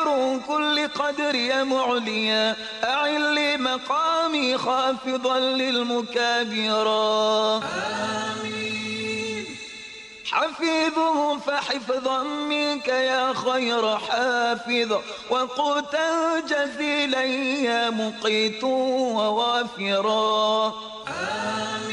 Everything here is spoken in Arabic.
قدير كل قدر يا معليا أعل لي مقامي خافضا للمكابرا. حفيظه فحفظا منك يا خير حافظ وقوتا جزيلا يا مقيت ووافرا.